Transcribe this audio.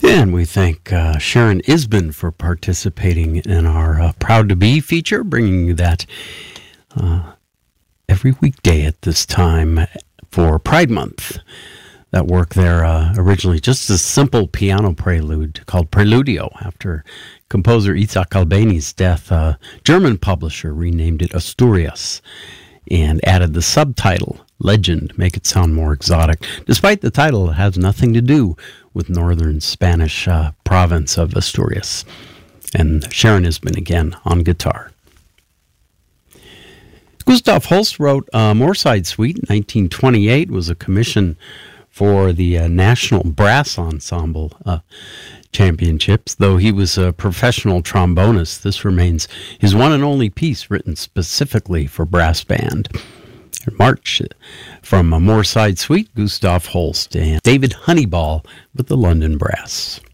And we thank Sharon Isbin for participating in our Proud to Be feature, bringing you that every weekday at this time for Pride Month. That work there originally just a simple piano prelude called Preludio after composer Isaac Albeni's death. German publisher renamed it Asturias and added the subtitle Legend, make it sound more exotic. Despite the title, it has nothing to do with northern Spanish province of Asturias. And Sharon Isbin again on guitar. Gustav Holst wrote Moorside Suite in 1928, was a commission for the National Brass Ensemble Championships. Though he was a professional trombonist, this remains his one and only piece written specifically for brass band. March from a Moorside Suite, Gustav Holst and David Honeyball with the London Brass.